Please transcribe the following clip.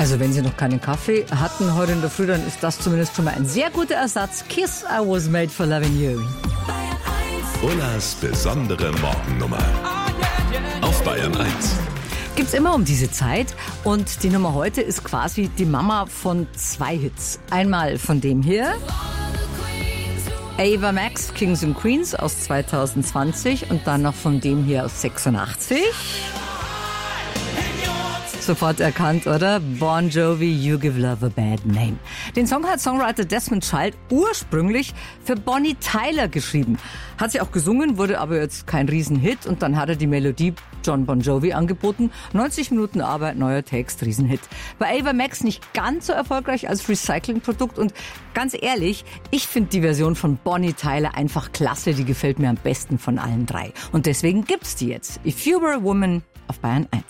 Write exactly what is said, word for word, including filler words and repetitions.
Also wenn Sie noch keinen Kaffee hatten heute in der Früh, dann ist das zumindest schon mal ein sehr guter Ersatz. Kiss, I was made for loving you. Ullas besondere Morgennummer auf Bayern eins. Gibt's immer um diese Zeit und die Nummer heute ist quasi die Mama von zwei Hits. Einmal von dem hier, Ava Max, Kings and Queens aus zwanzig zwanzig und dann noch von dem hier aus sechsundachtzig. Sofort erkannt, oder? Bon Jovi, You Give Love a Bad Name. Den Song hat Songwriter Desmond Child ursprünglich für Bonnie Tyler geschrieben. Hat sie auch gesungen, wurde aber jetzt kein Riesenhit und dann hat er die Melodie John Bon Jovi angeboten. neunzig Minuten Arbeit, neuer Text, Riesenhit. Bei Ava Max nicht ganz so erfolgreich als Recyclingprodukt und ganz ehrlich, ich finde die Version von Bonnie Tyler einfach klasse, die gefällt mir am besten von allen drei. Und deswegen gibt's die jetzt. If You Were a Woman auf Bayern eins.